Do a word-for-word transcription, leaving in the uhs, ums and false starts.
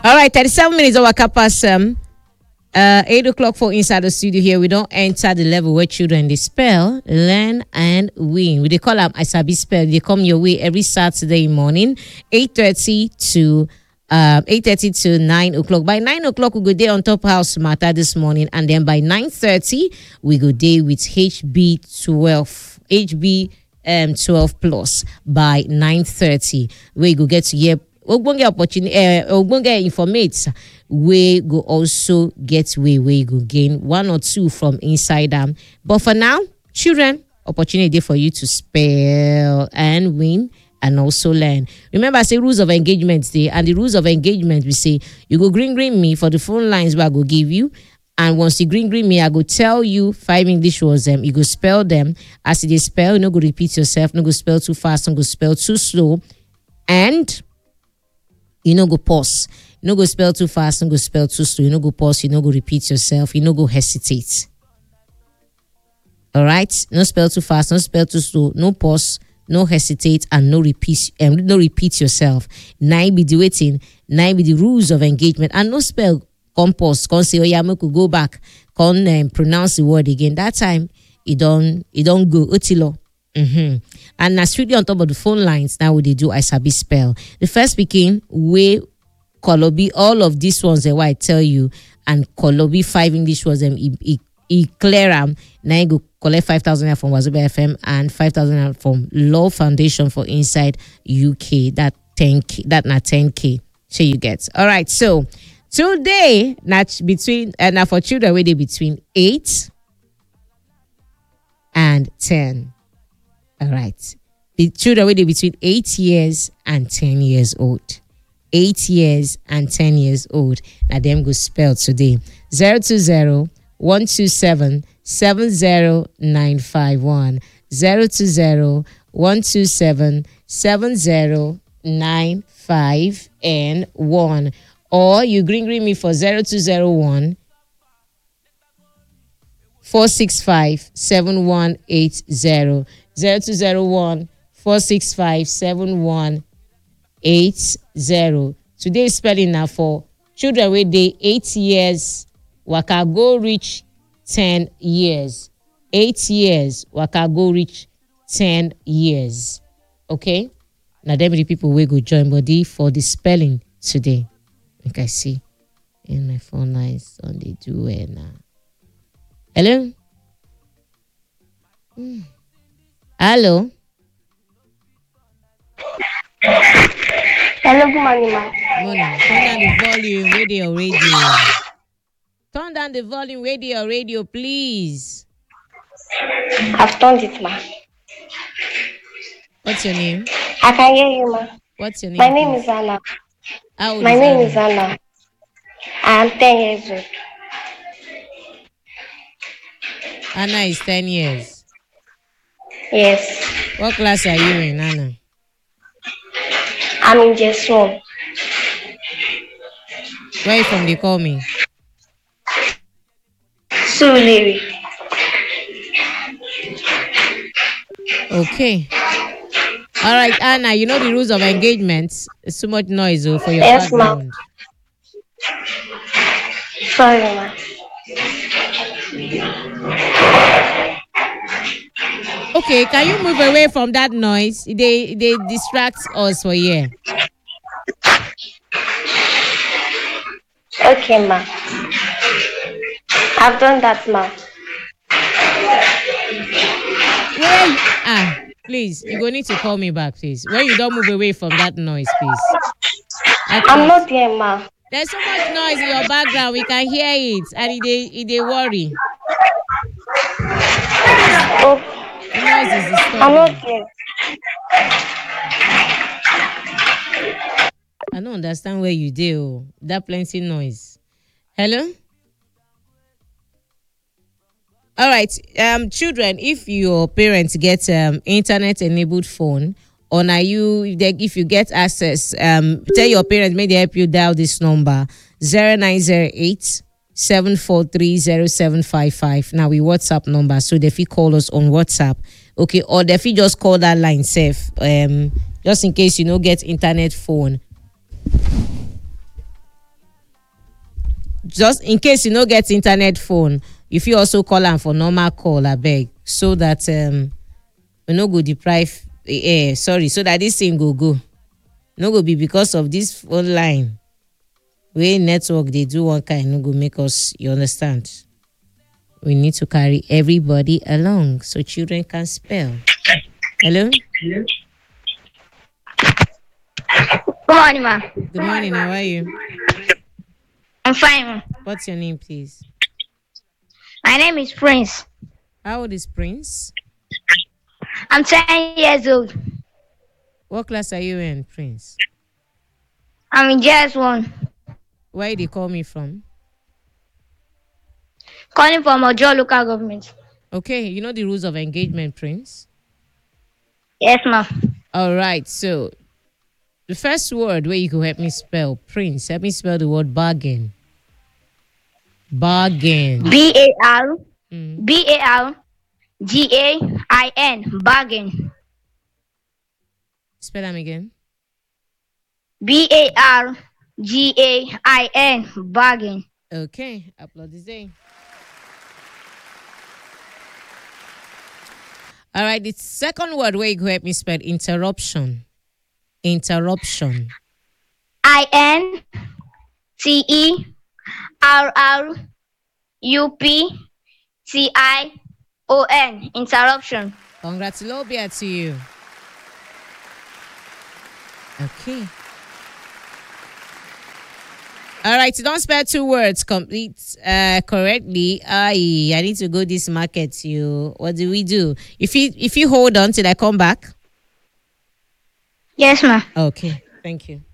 All right, thirty-seven minutes of our past um, uh, eight o'clock for inside the studio here. We don't enter the level where children they spell, learn, and win. We they call them I Sabi Spell. They come your way every Saturday morning, eight thirty to um, eight thirty to nine o'clock. By nine o'clock, we go there on Top House Matter this morning, and then by nine thirty, we go there with H B twelve. H B um, twelve plus by nine thirty. We go get to hear Ogbonge opportunity, uh, Ogbonge informates. We go also get way, we go gain one or two from inside them. But for now, children, opportunity for you to spell and win and also learn. Remember, I say rules of engagement today, and the rules of engagement we say you go green green me for the phone lines where I go give you. And once you green green me, I go tell you five English words them. You go spell them. As they spell, you no go repeat yourself, no go spell too fast, no go spell too slow. And you no go pause. You no go spell too fast, no go spell too slow. You no go pause, you no go repeat yourself, you no go hesitate. All right? No spell too fast, no spell too slow, no pause, no hesitate, and no repeat and um, no repeat yourself. Nine be the waiting, nine be the rules of engagement, and no spell compose, con say, oh yeah, I could go back, con um, pronounce the word again. That time, it don't, it don't go. Otilo. Mm-hmm. And now strictly on top of the phone lines, now what they do, I Sabi Spell. The first speaking, way, Kolobi, all of these ones that I tell you, and Kolobi five English words, them, he, he, he clear them. Now you go collect five thousand from Wazobia F M and five thousand from Law Foundation for Inside U K. That ten K, that not ten K. So you get. All right, so today, not between, and uh, now for children, where they between eight and ten. All right. The children where they between eight years and ten years old. Eight years and ten years old. Now them go spell today. Zero two zero one two seven seven zero nine five one. Zero two zero one two seven seven zero nine five and one. Or you green green me for zero two zero one four six five seven one eight zero. Zero two zero one four six five seven one eight zero. Today's spelling now for children with they eight years, waka go reach ten years. Eight years, waka go reach ten years. Okay? Now them the people will go join body for the spelling today. Like I see in my phone lines on the do it now. Hello? Mm. Hello. Hello, good morning, ma'am. Morning. Turn down the volume, radio, radio. Turn down the volume, radio, radio, please. I've turned it, ma'am. What's your name? I can hear you, ma'am. What's your name? My name please? is Anna. How old My is name Anna? is Anna. I am ten years old. Anna is ten years. Yes. What class are you in, Anna? I'm in just one. Where you from? They call me. Surulere. Okay. All right, Anna, you know the rules of engagement. It's too much noise oh, for your Yes, background. ma'am. Sorry, ma'am. Okay, can you move away from that noise? They they distract us for here. Okay, ma'am. I've done that, ma'am. Where you, ah, please, you go need to call me back, please. When you don't move away from that noise, please. I I'm not there, ma'am. There's so much noise in your background, we can hear it, and it they it they worry. Oh, The noise is I'm not disturbing. there. I don't understand where you do. That plenty noise. Hello? All right, um, children, if your parents get um internet-enabled phone, or now you, if, they, if you get access, um, tell your parents, may they help you dial this number zero nine zero eight seven four three zero seven five five. Now we WhatsApp number, so if you call us on WhatsApp, okay, or if you just call that line safe, um, just in case you don't get internet phone. just in case you no get internet phone, if you also call am for normal call, abeg, so that um we no go deprive eh, sorry, so that this thing go go. No go be because of this phone line wey network dey do one kind, no go make us, you understand? We need to carry everybody along so children can spell. Hello? Good morning, ma. Good morning, how are you? I'm fine, ma. What's your name, please? My name is Prince. How old is Prince? I'm ten years old. What class are you in, Prince? I'm in J S one. Where they call me from? Calling from Ojo local government. Okay, you know the rules of engagement, Prince? Yes, ma. All right, so the first word where you can help me spell, Prince, help me spell the word bargain. Bargain. B A R Mm. B A R G A I N. Bargain. Spell them again. B A R G A I N. Bargain. Okay, applaudissez. All right, the second word where you go help me spell interruption. Interruption. I N T E R R U P T I O N. Interruption. Congratulations to you. Okay. All right, you don't spell two words complete uh, correctly. I I need to go this market. You, what do we do? If you if you hold on till I come back. Yes, ma. Okay, thank you.